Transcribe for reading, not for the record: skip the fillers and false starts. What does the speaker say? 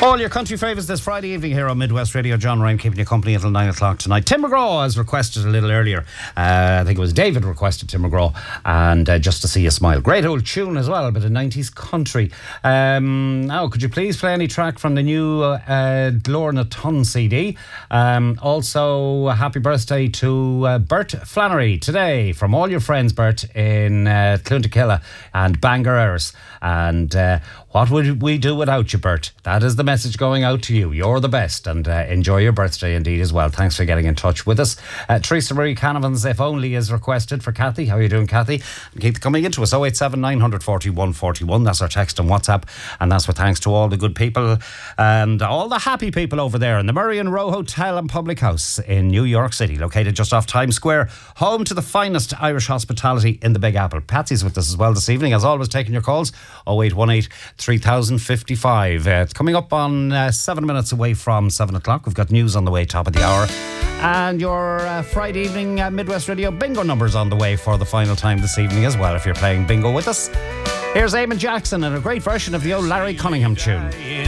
All your country favourites this Friday evening here on Midwest Radio. John Ryan keeping you company until 9 o'clock tonight. Tim McGraw has requested a little earlier. I think it was David requested Tim McGraw, and Just to See You Smile. Great old tune as well, a bit of 90s country. Now, could you please play any track from the new Lorna Tun CD? Also, happy birthday to Bert Flannery today from all your friends, Bert, in Clontakilla and Bangor Erris. And what would we do without you, Bert? That is the message going out to you. You're the best, and enjoy your birthday indeed as well. Thanks for getting in touch with us. Teresa Marie Canavan's If Only is requested for Kathy. How are you doing, Kathy? And keep coming into us. 087 940 141. That's our text and WhatsApp, and that's with thanks to all the good people and all the happy people over there in the Murray and Row Hotel and Public House in New York City, located just off Times Square, home to the finest Irish hospitality in the Big Apple. Patsy's with us as well this evening, as always, taking your calls. 0818 3055. It's coming up on 7 minutes away from 7 o'clock. We've got news on the way, top of the hour. And your Friday evening Midwest Radio bingo numbers on the way for the final time this evening as well, if you're playing bingo with us. Here's Eamon Jackson and a great version of the old Larry Cunningham tune.